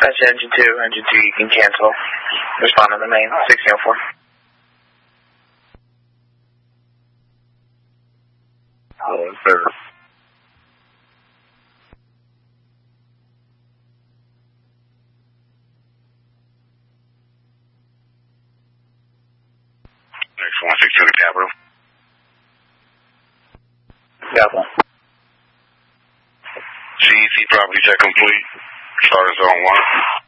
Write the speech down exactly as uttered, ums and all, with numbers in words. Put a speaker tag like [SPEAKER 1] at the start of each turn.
[SPEAKER 1] Dispatch engine two, engine two, you can cancel. Respond on the main, sixteen oh four.
[SPEAKER 2] Hello, sir. Next one six two to Capital.
[SPEAKER 1] Capital.
[SPEAKER 2] C E C property check complete. Start zone one.